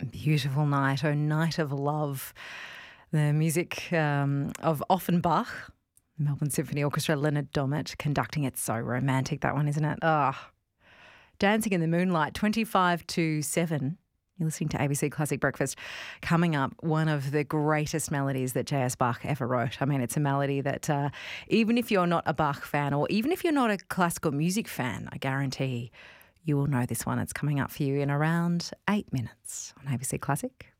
Beautiful night, oh night of love. The music of Offenbach, Melbourne Symphony Orchestra, Leonard Dommett conducting it. So romantic, that one, isn't it? Dancing in the Moonlight, 25 to 7. You're listening to ABC Classic Breakfast. Coming up, one of the greatest melodies that J.S. Bach ever wrote. I mean, it's a melody that even if you're not a Bach fan or even if you're not a classical music fan, I guarantee you will know this one. It's coming up for you in around 8 minutes on ABC Classic.